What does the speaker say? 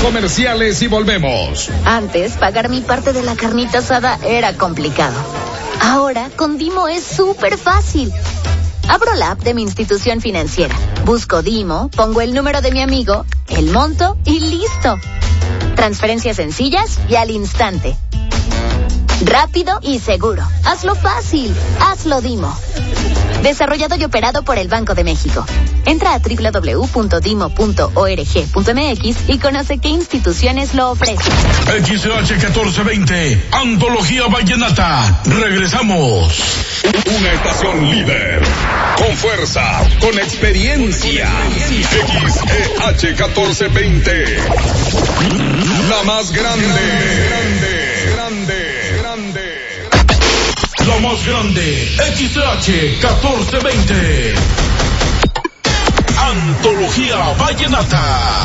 comerciales y volvemos. Antes, pagar mi parte de la carnita asada era complicado. Ahora, con Dimo es súper fácil. Abro la app de mi institución financiera, busco Dimo, pongo el número de mi amigo, el monto y listo. Transferencias sencillas y al instante. Rápido y seguro. Hazlo fácil. Hazlo Dimo. Desarrollado y operado por el Banco de México. Entra a www.dimo.org.mx y conoce qué instituciones lo ofrecen. XH 1420, Antología Vallenata. Regresamos. Una estación líder, con fuerza, con experiencia. XEH 1420, la más grande. La más grande, XH 1420. Antología Vallenata.